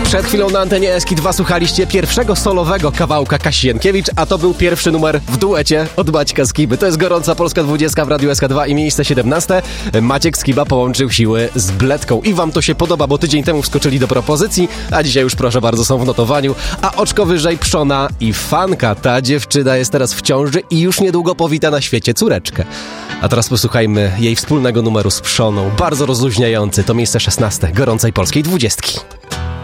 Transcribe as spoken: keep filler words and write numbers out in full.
Przed chwilą na antenie S K I dwa słuchaliście pierwszego solowego kawałka Kasi Jankiewicz, a to był pierwszy numer w duecie od Maćka Skiby. To jest Gorąca Polska dwudziestka w Radiu S K dwa i miejsce siedemnaste. Maciek Skiba połączył siły z Bledką. I wam to się podoba, bo tydzień temu wskoczyli do propozycji, a dzisiaj już proszę bardzo są w notowaniu. A oczko wyżej Przona i Fanka. Ta dziewczyna jest teraz w ciąży i już niedługo powita na świecie córeczkę. A teraz posłuchajmy jej wspólnego numeru z Przoną. Bardzo rozluźniający. To miejsce szesnaste Gorącej Polskiej dwudziestki.